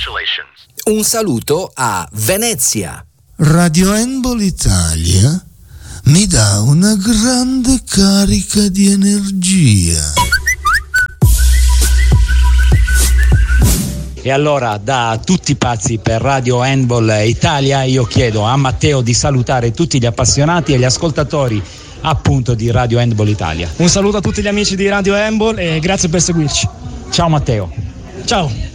Un saluto a Venezia. Radio Handball Italia mi dà una grande carica di energia. E allora, da tutti pazzi per Radio Handball Italia, io chiedo a Matteo di salutare tutti gli appassionati e gli ascoltatori appunto di Radio Handball Italia. Un saluto a tutti gli amici di Radio Handball e grazie per seguirci. Ciao Matteo. Ciao.